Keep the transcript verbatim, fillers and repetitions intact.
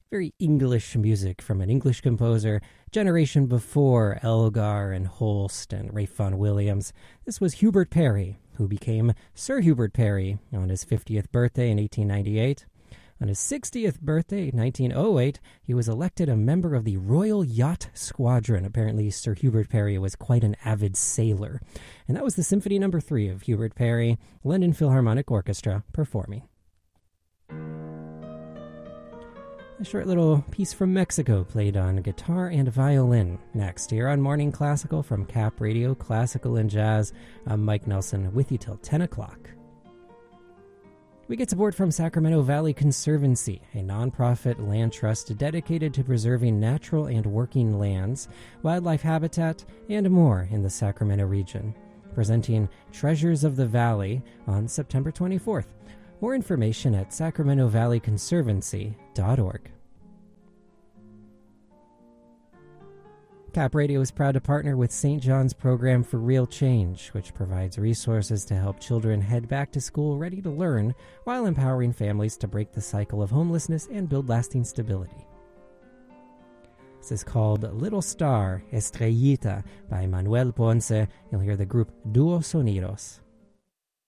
Very English music from an English composer, generation before Elgar and Holst and Ralph Vaughan Williams. This was Hubert Parry, who became Sir Hubert Parry on his fiftieth birthday in eighteen ninety-eight. On his sixtieth birthday, nineteen oh eight, he was elected a member of the Royal Yacht Squadron. Apparently, Sir Hubert Parry was quite an avid sailor. And that was the Symphony Number three of Hubert Parry, London Philharmonic Orchestra, performing. A short little piece from Mexico played on guitar and violin. Next, here on Morning Classical from Cap Radio, Classical and Jazz, I'm Mike Nelson with you till ten o'clock. We get support from Sacramento Valley Conservancy, a nonprofit land trust dedicated to preserving natural and working lands, wildlife habitat, and more in the Sacramento region. Presenting Treasures of the Valley on September twenty-fourth. More information at sacramento valley conservancy dot org. Cap Radio is proud to partner with Saint John's Program for Real Change, which provides resources to help children head back to school ready to learn while empowering families to break the cycle of homelessness and build lasting stability. This is called Little Star, Estrellita by Manuel Ponce. You'll hear the group Duo Sonidos.